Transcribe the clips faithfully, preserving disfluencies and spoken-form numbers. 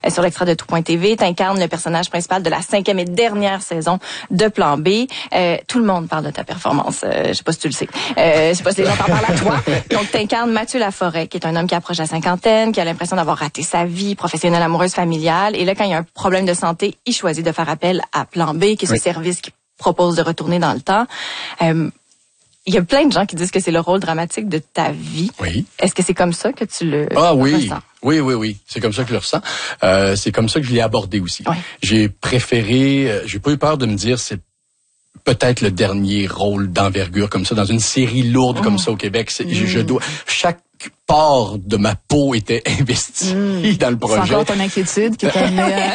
Sur l'extra de tout.tv, t'incarnes le personnage principal de la cinquième et dernière saison de Plan B. Euh, tout le monde parle de ta performance. Euh, je sais pas si tu le sais. Euh, je sais pas si les gens t'en parlent à toi. Donc, t'incarnes Mathieu Laforêt, qui est un homme qui approche la cinquantaine, qui a l'impression d'avoir raté sa vie professionnelle, amoureuse, familiale. Et là, quand il y a un problème de santé, il choisit de faire appel à Plan B, qui est ce oui. service qui propose de retourner dans le temps. Euh, Il y a plein de gens qui disent que c'est le rôle dramatique de ta vie. Oui. Est-ce que c'est comme ça que tu le Ah oui, ressens? oui, oui, oui. C'est comme ça que je le ressens. Euh, c'est comme ça que je l'ai abordé aussi. Oui. J'ai préféré, euh, j'ai pas eu peur de me dire c'est peut-être le dernier rôle d'envergure comme ça dans une série lourde mmh. comme ça au Québec. C'est, mmh. je, je dois chaque part de ma peau était investie mmh. dans le projet. C'est encore ton inquiétude qui t'a amené à...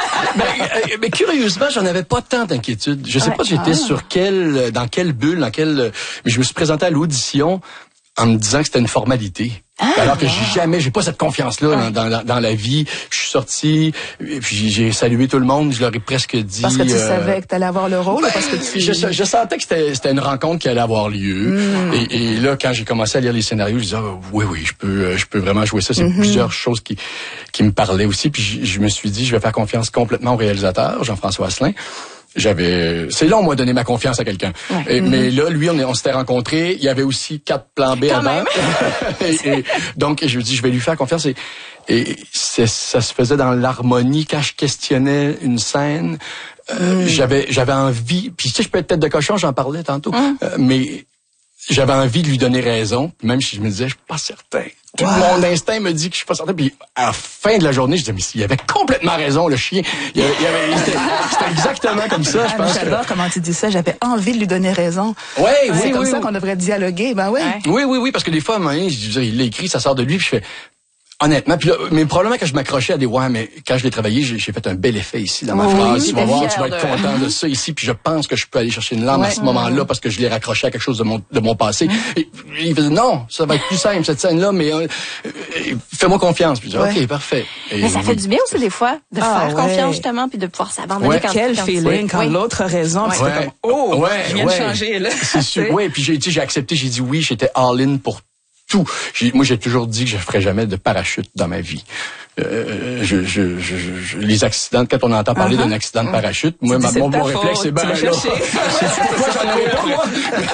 mais, mais curieusement, j'en avais pas tant d'inquiétude. Je sais ouais. pas j'étais ah. sur quelle, dans quelle bulle, dans quelle... Mais je me suis présenté à l'audition en me disant que c'était une formalité. Ah, alors que wow. j'ai jamais, j'ai pas cette confiance-là ouais. dans, dans, dans la vie. Je suis sorti, et puis j'ai salué tout le monde, je leur ai presque dit... Parce que tu euh, savais que t'allais avoir le rôle ben, ou parce que tu... Je, je sentais que c'était, c'était une rencontre qui allait avoir lieu. Mm. Et, et là, quand j'ai commencé à lire les scénarios, je disais, oh, oui, oui, je peux je peux vraiment jouer ça. C'est mm-hmm. plusieurs choses qui qui me parlaient aussi. Puis je, je me suis dit, je vais faire confiance complètement au réalisateur, Jean-François Asselin. J'avais, c'est là on m'a donné ma confiance à quelqu'un. Ouais. Et, mm-hmm. Mais là, lui, on, on s'était rencontrés. Il y avait aussi quatre plans B Quand avant. et, et, donc, je me dis, je vais lui faire confiance. Et, et c'est, ça se faisait dans l'harmonie quand je questionnais une scène. Euh, mm. J'avais, j'avais envie. Puis tu sais, je peux être tête de cochon, j'en parlais tantôt. Mm. Euh, mais j'avais envie de lui donner raison, même si je me disais, je suis pas certain. Tout wow. mon instinct me dit que je suis pas certain. Puis à la fin de la journée, je disais, mais il avait complètement raison, le chien. Il avait, il avait, il était, c'était exactement comme ça, ah, je pense. J'adore que... comment tu dis ça. J'avais envie de lui donner raison. Ouais, oui, c'est oui, comme oui, ça oui. qu'on devrait dialoguer. Ben oui. Ouais. Oui, oui, oui, parce que des fois, moi, je disais, il l'a écrit, ça sort de lui, puis je fais. Honnêtement, puis là, mais probablement que je m'accrochais à des ouais, mais quand je l'ai travaillé, j'ai, j'ai fait un bel effet ici dans ma oui, phrase. Tu vas voir, tu vas de... être content de ça ici, puis je pense que je peux aller chercher une larme ouais. à ce moment-là parce que je l'ai raccroché à quelque chose de mon de mon passé. Mm. Et, il faisait non, ça va être plus simple cette scène-là, mais euh, fais-moi confiance. Puis je dis ouais. ok, parfait. Et mais ça fait du bien aussi des fois de ah, faire ouais. confiance justement, puis de pouvoir s'abandonner ouais. quand quel quand feeling quand oui. l'autre a raison. Ouais. Ouais. Comme, oh, ouais. je viens ouais. de changer là. C'est sûr. Ouais, puis j'ai, j'ai accepté, j'ai dit oui, j'étais all-in pour tout. J'ai, moi, j'ai toujours dit que je ferais jamais de parachute dans ma vie. Euh, je, je, je, je, les accidents, quand on entend parler uh-huh. d'un accident de parachute, moi, ma, mon, mon réflexe, c'est ben là. Pourquoi j'en aurais pas, moi?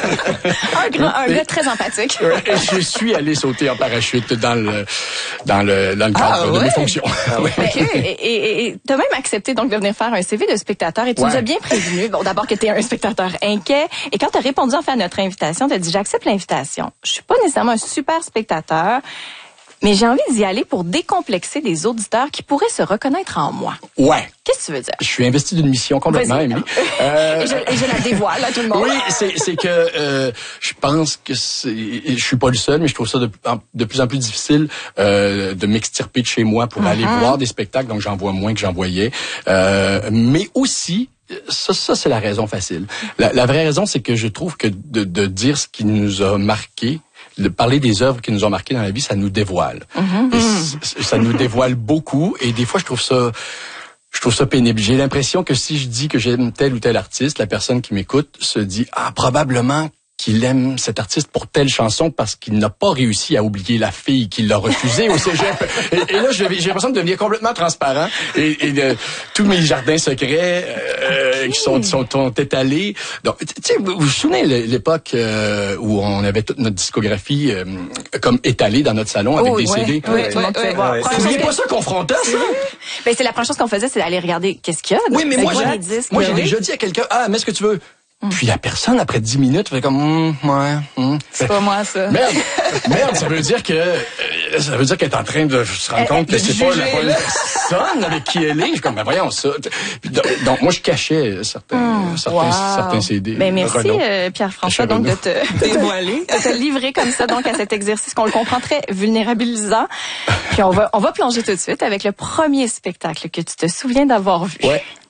un grand, un gars très empathique. Et je suis allé sauter en parachute dans le, dans le, dans le cadre ah, ouais. de mes fonctions. Ah, ouais. Mais, et, et, et t'as même accepté donc de venir faire un C V de spectateur et tu ouais. nous as bien prévenu. Bon, d'abord que t'es un spectateur inquiet et quand t'as répondu en fait à notre invitation, t'as dit j'accepte l'invitation. Je suis pas nécessairement un super spectateur. Mais j'ai envie d'y aller pour décomplexer des auditeurs qui pourraient se reconnaître en moi. Ouais. Qu'est-ce que tu veux dire? Je suis investi d'une mission complètement, Émilie. Euh... et, je, et je la dévoile à tout le monde. Oui, c'est, c'est que euh, je pense que c'est, je suis pas le seul, mais je trouve ça de, de plus en plus difficile euh, de m'extirper de chez moi pour mm-hmm. aller voir des spectacles, donc j'en vois moins que j'en voyais. Euh, mais aussi, ça, ça c'est la raison facile. La, la vraie raison, c'est que je trouve que de, de dire ce qui nous a marqué, de parler des œuvres qui nous ont marqué dans la vie, ça nous dévoile. Mm-hmm. Et c- ça nous dévoile beaucoup. Et des fois, je trouve ça, je trouve ça pénible. J'ai l'impression que si je dis que j'aime tel ou tel artiste, la personne qui m'écoute se dit ah probablement qu'il aime cet artiste pour telle chanson parce qu'il n'a pas réussi à oublier la fille qui l'a refusé au cégep. Et, et là, j'ai, j'ai l'impression de devenir complètement transparent. Et, et de, tous mes jardins secrets euh, qui sont, sont, sont étalés. Donc, tu sais, vous vous souvenez l'époque euh, où on avait toute notre discographie euh, comme étalée dans notre salon avec oh, des ouais, C D. Oui, ouais, tout le monde pouvait voir. Vous n'oubliez pas ça confrontant, ça? Ben, c'est la première chose qu'on faisait, c'est d'aller regarder qu'est-ce qu'il y a. Oui, mais moi, j'ai, disques, moi, j'ai oui. déjà dit à quelqu'un, ah, mais est-ce que tu veux? Puis la personne, après dix minutes, fait comme, mm, ouais, mm. C'est pas moi, ça. Merde, merde, ça veut dire que, euh, ça veut dire qu'elle est en train de se rendre compte que c'est pas la bonne personne avec qui elle est. Je suis comme, ben voyons ça. Donc, donc moi, je cachais certains, mm, certains, wow. certains C D. Ben merci, euh, Pierre-François, donc, de te dévoiler, de te livrer comme ça, donc, à cet exercice qu'on le comprend très vulnérabilisant. Puis on va, on va plonger tout de suite avec le premier spectacle que tu te souviens d'avoir vu. Ouais.